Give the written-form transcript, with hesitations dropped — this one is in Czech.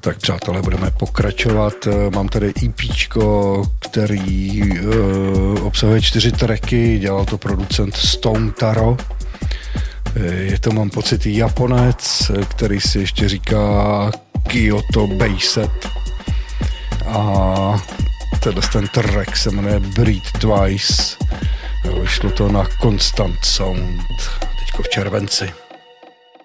Tak přátelé, budeme pokračovat. Mám tady EPčko, který obsahuje 4 tracky, dělal to producent Stone Taro. Je to, mám pocit, Japonec, který si ještě říká Kyoto Bayset. A ten track se jmenuje Breathe Twice. Vyšlo to na Constant Sound, teďko v červenci.